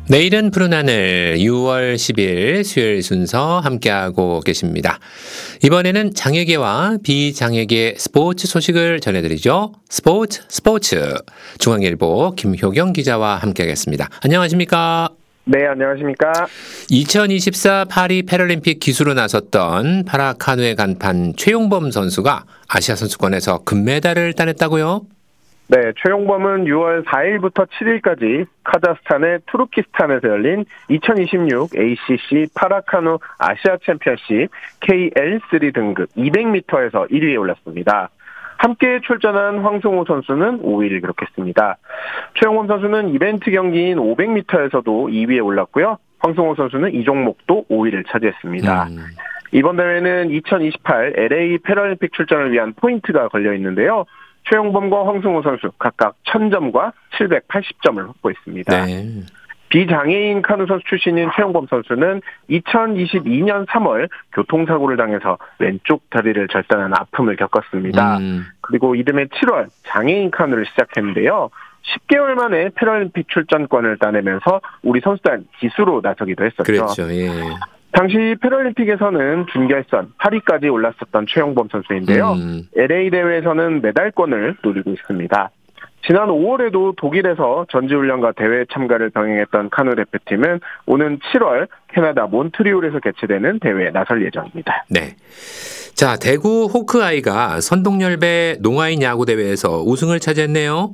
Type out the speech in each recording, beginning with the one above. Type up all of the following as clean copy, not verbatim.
내일은 푸른 하늘 6월 10일 수요일 순서 함께하고 계십니다. 이번에는 장애계와 비장애계 스포츠 소식을 전해드리죠. 스포츠 중앙일보 김효경 기자와 함께하겠습니다. 안녕하십니까? 네, 안녕하십니까? 2024 파리 패럴림픽 기수로 나섰던 파라카누에 간판 최용범 선수가 아시아 선수권에서 금메달을 따냈다고요? 네, 최용범은 6월 4일부터 7일까지 카자흐스탄의 투르키스탄에서 열린 2026 ACC 파라카누 아시아 챔피언십 KL3 등급 200m에서 1위에 올랐습니다. 함께 출전한 황승호 선수는 5위를 기록했습니다. 최용범 선수는 이벤트 경기인 500m에서도 2위에 올랐고요. 황승호 선수는 이 종목도 5위를 차지했습니다. 이번 대회는 2028 LA 패럴림픽 출전을 위한 포인트가 걸려 있는데요. 최용범과 황승호 선수 각각 1000점과 780점을 확보했습니다. 네. 비장애인 카누 선수 출신인 최용범 선수는 2022년 3월 교통사고를 당해서 왼쪽 다리를 절단한 아픔을 겪었습니다. 그리고 이듬해 7월 장애인 카누를 시작했는데요. 10개월 만에 패럴림픽 출전권을 따내면서 우리 선수단 기수로 나서기도 했었죠. 그렇죠. 예. 당시 패럴림픽에서는 준결선 8위까지 올랐었던 최용범 선수인데요. LA 대회에서는 메달권을 노리고 있습니다. 지난 5월에도 독일에서 전지훈련과 대회 참가를 병행했던 카누 대표팀은 오는 7월 캐나다 몬트리올에서 개최되는 대회에 나설 예정입니다. 네. 자, 대구 호크아이가 선동열배 농아인 야구대회에서 우승을 차지했네요.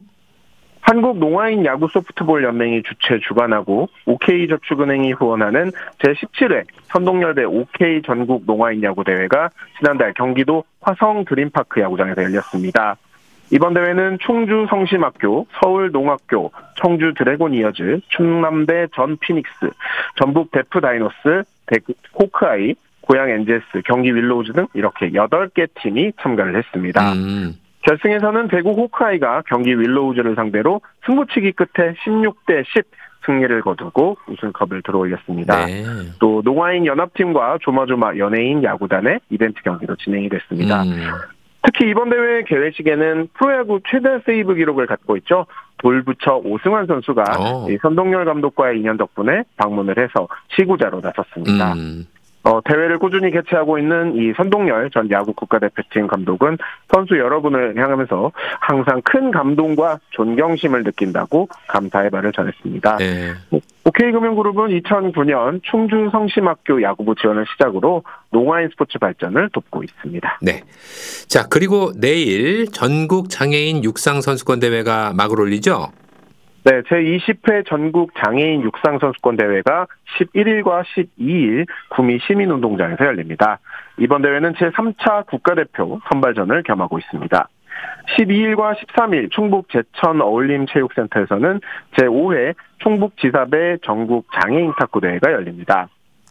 한국 농아인 야구 소프트볼 연맹이 주최 주관하고 OK저축은행이 후원하는 제17회 선동열배 OK 전국 농아인 야구 대회가 지난달 경기도 화성 드림파크 야구장에서 열렸습니다. 이번 대회는 충주 성심학교, 서울 농학교, 청주 드래곤 이어즈, 충남대 전 피닉스, 전북 데프 다이노스, 대구 호크아이, 고양 엔젤스, 경기 윌로우즈 등 이렇게 8개 팀이 참가를 했습니다. 결승에서는 대구 호크아이가 경기 윌로우즈를 상대로 승부치기 끝에 16대 10 승리를 거두고 우승컵을 들어올렸습니다. 네. 또 농아인 연합팀과 조마조마 연예인 야구단의 이벤트 경기도 진행이 됐습니다. 특히 이번 대회 개회식에는 프로야구 최대 세이브 기록을 갖고 있죠. 돌부처 오승환 선수가 선동열 감독과의 인연 덕분에 방문을 해서 시구자로 나섰습니다. 대회를 꾸준히 개최하고 있는 이 선동열 전 야구 국가대표팀 감독은 선수 여러분을 향하면서 항상 큰 감동과 존경심을 느낀다고 감사의 말을 전했습니다. 네. OK금융그룹은 2009년 충주 성심학교 야구부 지원을 시작으로 농아인 스포츠 발전을 돕고 있습니다. 네. 자, 그리고 내일 전국 장애인 육상 선수권 대회가 막을 올리죠? 네, 제20회 전국 장애인 육상 선수권 대회가 11일과 12일 구미 시민운동장에서 열립니다. 이번 대회는 제3차 국가대표 선발전을 겸하고 있습니다. 12일과 13일 충북 제천 어울림체육센터에서는 제5회 충북지사배 전국 장애인 탁구대회가 열립니다.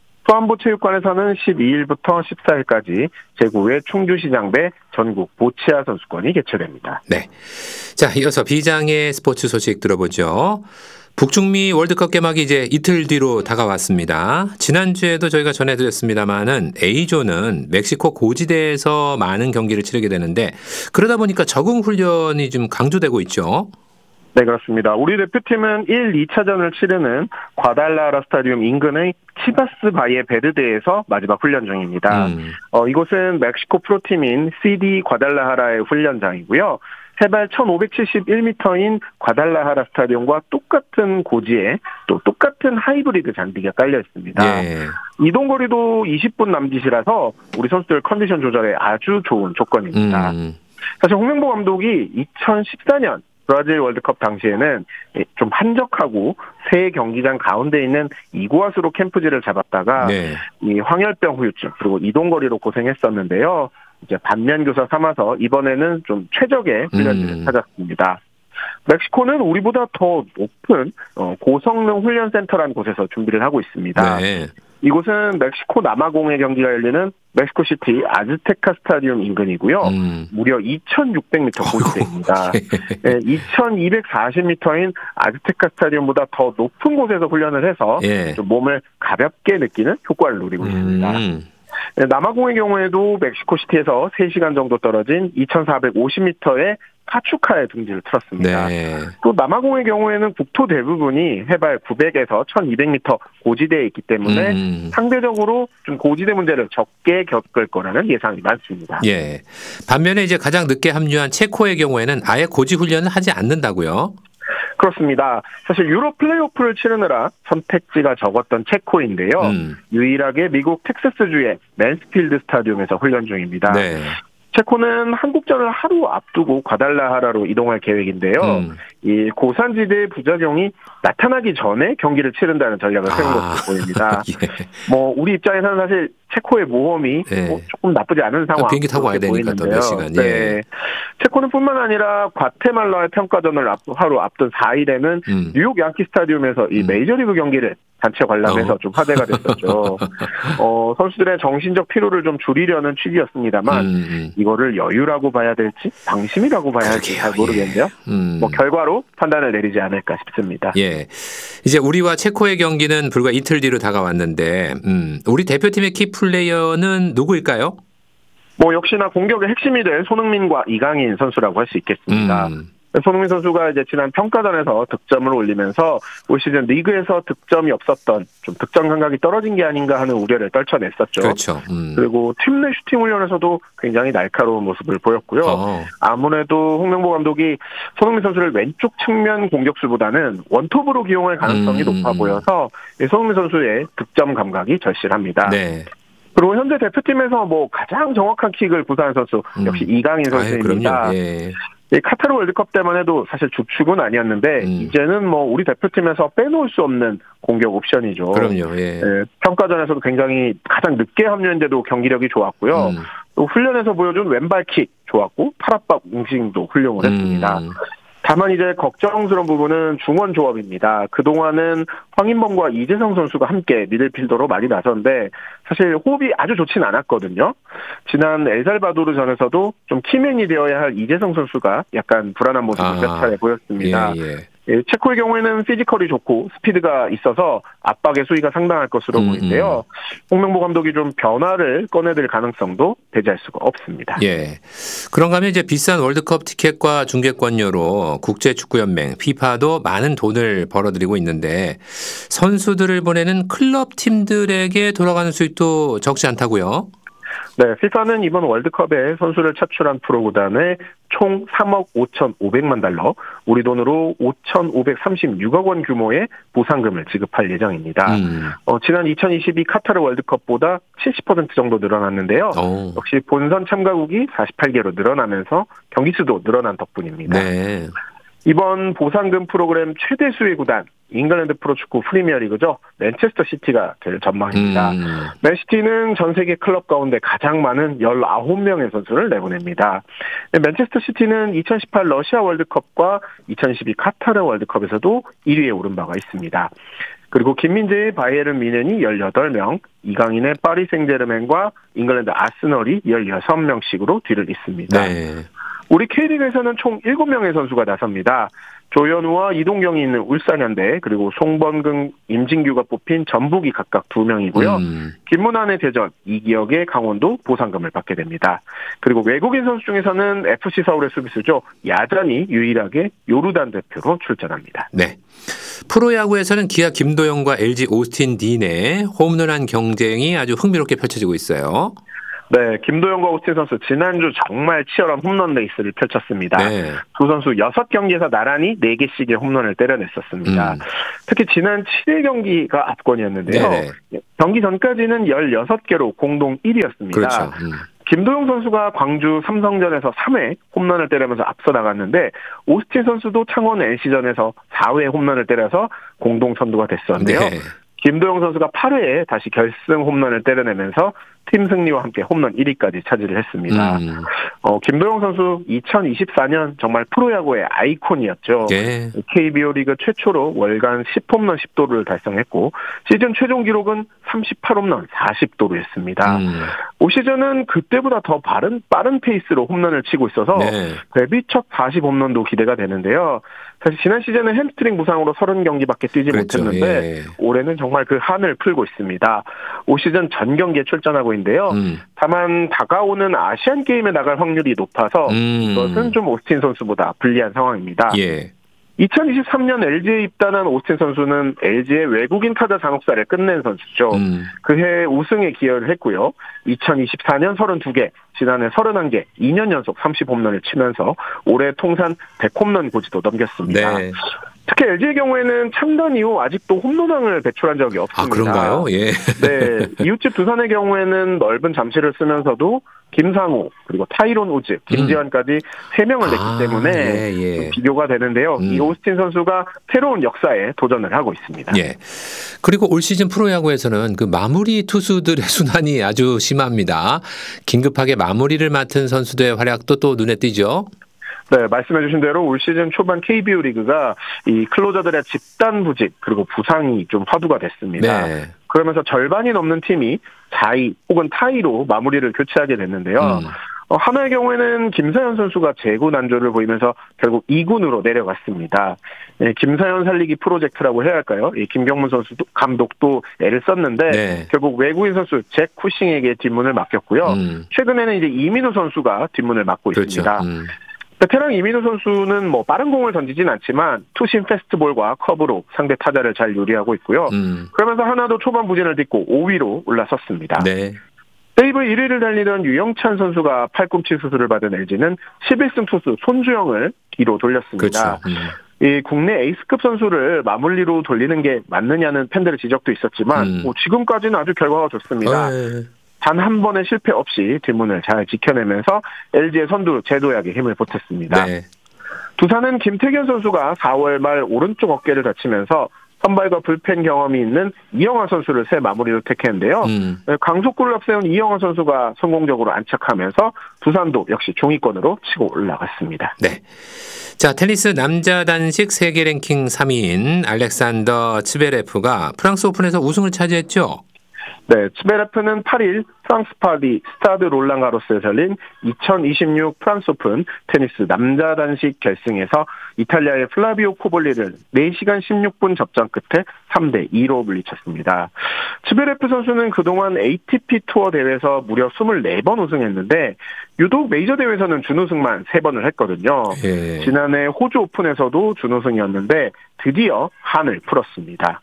수안보체육관에서는 12일부터 14일까지 제9회 충주시장배 전국 보치아 선수권이 개최됩니다. 네. 자, 이어서 비장애 스포츠 소식 들어보죠. 북중미 월드컵 개막이 이제 이틀 뒤로 다가왔습니다. 지난주에도 저희가 전해드렸습니다만은 A조는 멕시코 고지대에서 많은 경기를 치르게 되는데 그러다 보니까 적응 훈련이 좀 강조되고 있죠. 네, 그렇습니다. 우리 대표팀은 1, 2차전을 치르는 과달라하라 스타디움 인근의 치바스 바이에 베르데에서 마지막 훈련 중입니다. 이곳은 멕시코 프로팀인 CD 과달라하라의 훈련장이고요. 해발 1571m인 과달라하라 스타디움과 똑같은 고지에 또 똑같은 하이브리드 잔디가 깔려 있습니다. 예. 이동거리도 20분 남짓이라서 우리 선수들 컨디션 조절에 아주 좋은 조건입니다. 사실 홍명보 감독이 2014년 브라질 월드컵 당시에는 좀 한적하고 새 경기장 가운데 있는 이구아수로 캠프지를 잡았다가 네. 이 황열병 후유증 그리고 이동거리로 고생했었는데요. 이제 반면교사 삼아서 이번에는 좀 최적의 훈련지를 찾았습니다. 멕시코는 우리보다 더 높은 고성능 훈련센터라는 곳에서 준비를 하고 있습니다. 네. 이곳은 멕시코 남아공의 경기가 열리는 멕시코시티 아즈테카 스타디움 인근이고요. 무려 2,600m 고지대입니다. 네, 2,240m인 아즈테카 스타디움보다 더 높은 곳에서 훈련을 해서 좀 몸을 가볍게 느끼는 효과를 노리고 있습니다. 남아공의 경우에도 멕시코시티에서 3시간 정도 떨어진 2,450m의 파추카에 둥지를 틀었습니다. 네. 또 남아공의 경우에는 국토 대부분이 해발 900에서 1,200m 고지대에 있기 때문에 상대적으로 좀 고지대 문제를 적게 겪을 거라는 예상이 많습니다. 예. 반면에 이제 가장 늦게 합류한 체코의 경우에는 아예 고지 훈련을 하지 않는다고요? 그렇습니다. 사실 유럽 플레이오프를 치르느라 선택지가 적었던 체코인데요. 유일하게 미국 텍사스주의 맨스필드 스타디움에서 훈련 중입니다. 네. 체코는 한국전을 하루 앞두고 과달라하라로 이동할 계획인데요. 이 고산지대의 부작용이 나타나기 전에 경기를 치른다는 전략을 세운 것으로 보입니다. 예. 뭐 우리 입장에서는 사실 체코의 모험이 네. 뭐 조금 나쁘지 않은 상황. 비행기 타고 와야 되니까 또 몇 시간. 예. 네. 체코는 뿐만 아니라 과테말라의 평가전을 하루 앞둔 4일에는 뉴욕 양키 스타디움에서 이 메이저리그 경기를 단체 관람해서 좀 화제가 됐었죠. 선수들의 정신적 피로를 좀 줄이려는 취지였습니다만 이거를 여유라고 봐야 될지 방심이라고 봐야 할지 잘 모르겠는데요. 뭐 결과로 판단을 내리지 않을까 싶습니다. 예. 이제 우리와 체코의 경기는 불과 이틀 뒤로 다가왔는데 우리 대표팀의 키 플레이어는 누구일까요? 뭐 역시나 공격의 핵심이 될 손흥민과 이강인 선수라고 할 수 있겠습니다. 손흥민 선수가 이제 지난 평가전에서 득점을 올리면서 올 시즌 리그에서 득점이 없었던 좀 득점 감각이 떨어진 게 아닌가 하는 우려를 떨쳐냈었죠. 그렇죠. 그리고 팀 내 슈팅 훈련에서도 굉장히 날카로운 모습을 보였고요. 아무래도 홍명보 감독이 손흥민 선수를 왼쪽 측면 공격수보다는 원톱으로 기용할 가능성이 높아 보여서 손흥민 선수의 득점 감각이 절실합니다. 네. 그리고 현재 대표팀에서 뭐 가장 정확한 킥을 구사한 선수 역시 이강인 선수입니다. 그럼요. 예. 카타르 월드컵 때만 해도 사실 주축은 아니었는데 이제는 뭐 우리 대표팀에서 빼놓을 수 없는 공격 옵션이죠. 그럼요. 예. 평가전에서도 굉장히 가장 늦게 합류했는데도 경기력이 좋았고요. 또 훈련에서 보여준 왼발킥 좋았고 팔압박 웅싱도 훌륭을 했습니다. 다만 이제 걱정스러운 부분은 중원 조합입니다. 그동안은 황인범과 이재성 선수가 함께 미들필더로 많이 나섰는데 사실 호흡이 아주 좋진 않았거든요. 지난 엘살바도르전에서도 좀 키맨이 되어야 할 이재성 선수가 약간 불안한 모습을 몇 차례 보였습니다. 체코의 경우에는 피지컬이 좋고 스피드가 있어서 압박의 수위가 상당할 것으로 보이는데요. 홍명보 감독이 좀 변화를 꺼내들 가능성도 배제할 수가 없습니다. 예. 그런가 하면 이제 비싼 월드컵 티켓과 중계권료로 국제축구연맹 FIFA도 많은 돈을 벌어들이고 있는데 선수들을 보내는 클럽 팀들에게 돌아가는 수익도 적지 않다고요? 네, FIFA는 이번 월드컵에 선수를 차출한 프로구단에 총 3억 5,500만 달러, 우리 돈으로 5,536억 원 규모의 보상금을 지급할 예정입니다. 지난 2022 카타르 월드컵보다 70% 정도 늘어났는데요. 역시 본선 참가국이 48개로 늘어나면서 경기 수도 늘어난 덕분입니다. 네. 이번 보상금 프로그램 최대 수혜 구단 잉글랜드 프로축구 프리미어리그죠. 맨체스터 시티가 될 전망입니다. 맨시티는 전 세계 클럽 가운데 가장 많은 19명의 선수를 내보냅니다. 맨체스터 시티는 2018 러시아 월드컵과 2022 카타르 월드컵에서도 1위에 오른 바가 있습니다. 그리고 김민재의 바이에른 뮌헨이 18명, 이강인의 파리 생제르맹과 잉글랜드 아스널이 16명씩으로 뒤를 잇습니다. 네. 우리 K리그에서는 총 7명의 선수가 나섭니다. 조현우와 이동경이 있는 울산현대, 그리고 송범근, 임진규가 뽑힌 전북이 각각 2명이고요. 김문환의 대전, 이기혁의 강원도 보상금을 받게 됩니다. 그리고 외국인 선수 중에서는 FC 서울의 수비수죠. 야잔이 유일하게 요르단 대표로 출전합니다. 네. 프로야구에서는 기아 김도영과 LG 오스틴 딘의 홈런왕 경쟁이 아주 흥미롭게 펼쳐지고 있어요. 네, 김도영과 오스틴 선수 지난주 정말 치열한 홈런 레이스를 펼쳤습니다. 네. 두 선수 6경기에서 나란히 4개씩의 홈런을 때려냈었습니다. 특히 지난 7일 경기가 압권이었는데요. 네네. 경기 전까지는 16개로 공동 1위였습니다. 그렇죠. 김도영 선수가 광주 삼성전에서 3회 홈런을 때리면서 앞서 나갔는데 오스틴 선수도 창원 NC전에서 4회 홈런을 때려서 공동 선두가 됐었는데요. 네. 김도영 선수가 8회에 다시 결승 홈런을 때려내면서 팀 승리와 함께 홈런 1위까지 차지를 했습니다. 김도영 선수 2024년 정말 프로야구의 아이콘이었죠. 네. KBO 리그 최초로 월간 10홈런 10도루를 달성했고 시즌 최종 기록은 38홈런 40도루였습니다. 올 시즌은 그때보다 더 빠른 페이스로 홈런을 치고 있어서 네. 데뷔 첫 40홈런도 기대가 되는데요. 사실 지난 시즌은 햄스트링 부상으로 30경기밖에 뛰지 그렇죠. 못했는데 올해는 정말 그 한을 풀고 있습니다. 올 시즌 전 경기에 출전하고 보인대요. 다만 다가오는 아시안 게임에 나갈 확률이 높아서 이것은 좀 오스틴 선수보다 불리한 상황입니다. 예. 2023년 LG에 입단한 오스틴 선수는 LG의 외국인 타자 잔혹사를 끝낸 선수죠. 그해 우승에 기여를 했고요. 2024년 32개, 지난해 31개, 2년 연속 30홈런을 치면서 올해 통산 100홈런 고지도 넘겼습니다. 네. 특히 LG의 경우에는 창단 이후 아직도 홈런왕을 배출한 적이 없습니다. 아, 그런가요? 예. 네. 이웃집 두산의 경우에는 넓은 잠실을 쓰면서도 김상우, 그리고 타이론 우즈, 김지환까지 3명을 냈기 때문에 예. 비교가 되는데요. 이 오스틴 선수가 새로운 역사에 도전을 하고 있습니다. 예. 그리고 올 시즌 프로야구에서는 그 마무리 투수들의 순환이 아주 심합니다. 긴급하게 마무리를 맡은 선수들의 활약도 또 눈에 띄죠. 네, 말씀해주신 대로 올 시즌 초반 KBO 리그가 이 클로저들의 집단 부직 그리고 부상이 좀 화두가 됐습니다. 네. 그러면서 절반이 넘는 팀이 4위 혹은 타이로 마무리를 교체하게 됐는데요. 하나의 경우에는 김사현 선수가 재구 난조를 보이면서 결국 2군으로 내려갔습니다. 네, 김사현 살리기 프로젝트라고 해야 할까요? 이 김경문 선수 감독도 애를 썼는데 네. 결국 외국인 선수 잭 쿠싱에게 뒷문을 맡겼고요. 최근에는 이제 이민우 선수가 뒷문을 맡고 그렇죠. 있습니다. 베테랑 이민우 선수는 뭐 빠른 공을 던지진 않지만 투심 패스트볼과 커브로 상대 타자를 잘 요리하고 있고요. 그러면서 하나도 초반 부진을 딛고 5위로 올라섰습니다. 네. 세이브 1위를 달리던 유영찬 선수가 팔꿈치 수술을 받은 LG는 11승 투수 손주영을 뒤로 돌렸습니다. 그렇죠. 이 국내 에이스급 선수를 마무리로 돌리는 게 맞느냐는 팬들의 지적도 있었지만 지금까지는 아주 결과가 좋습니다. 단 한 번의 실패 없이 뒷문을 잘 지켜내면서 LG의 선두 재도약에 힘을 보탰습니다. 네. 두산은 김태균 선수가 4월 말 오른쪽 어깨를 다치면서 선발과 불펜 경험이 있는 이영하 선수를 새 마무리로 택했는데요. 강속구를 앞세운 이영하 선수가 성공적으로 안착하면서 두산도 역시 종이권으로 치고 올라갔습니다. 네. 자, 테니스 남자 단식 세계 랭킹 3위인 알렉산더 츠베레프가 프랑스 오픈에서 우승을 차지했죠. 네, 츠베레프는 8일 프랑스 파리 스타드 롤랑 가로스에 열린 2026 프랑스 오픈 테니스 남자 단식 결승에서 이탈리아의 플라비오 코볼리를 4시간 16분 접전 끝에 3대2로 물리쳤습니다. 츠베레프 선수는 그동안 ATP 투어 대회에서 무려 24번 우승했는데 유독 메이저 대회에서는 준우승만 3번을 했거든요. 예. 지난해 호주 오픈에서도 준우승이었는데 드디어 한을 풀었습니다.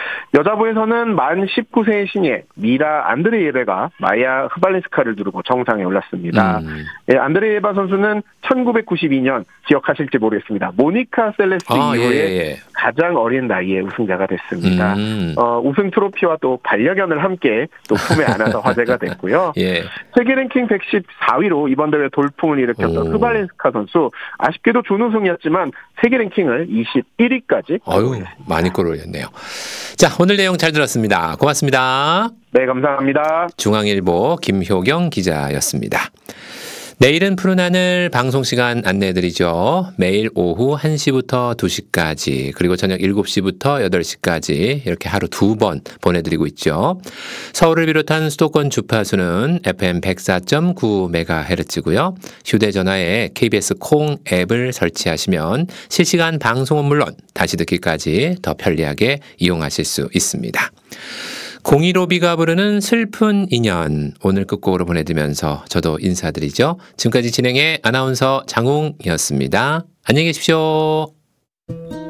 여자부에서는 만 19세의 신예 미라 안드레예베가 마야 흐발린스카를 누르고 정상에 올랐습니다. 예, 안드레예바 선수는 1992년 기억하실지 모르겠습니다. 모니카 셀레스트 이후에 가장 어린 나이에 우승자가 됐습니다. 우승 트로피와 또 반려견을 함께 또 품에 안아서 화제가 됐고요. 예. 세계 랭킹 114위로 이번 대회 돌풍을 일으켰던 흐발린스카 선수 아쉽게도 준우승이었지만 세계 랭킹을 21위까지 아유, 많이 끌어올렸네요. 자, 오늘 내용 잘 들었습니다. 고맙습니다. 네, 감사합니다. 중앙일보 김효경 기자였습니다. 내일은 푸른 하늘 방송 시간 안내해드리죠. 매일 오후 1시부터 2시까지 그리고 저녁 7시부터 8시까지 이렇게 하루 2번 보내드리고 있죠. 서울을 비롯한 수도권 주파수는 FM 104.9MHz고요. 휴대전화에 KBS 콩 앱을 설치하시면 실시간 방송은 물론 다시 듣기까지 더 편리하게 이용하실 수 있습니다. 015B가 부르는 슬픈 인연 오늘 끝곡으로 보내드리면서 저도 인사드리죠. 지금까지 진행의 아나운서 장웅이었습니다. 안녕히 계십시오.